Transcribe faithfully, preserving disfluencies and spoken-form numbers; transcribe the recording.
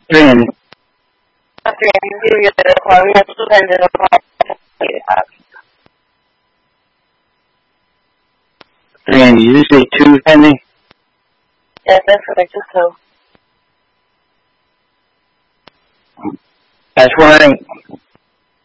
Randy. Randy, you get the call. We have two hundred of Randy, you say two, Randy? Yes, that's correct, just two. That's right.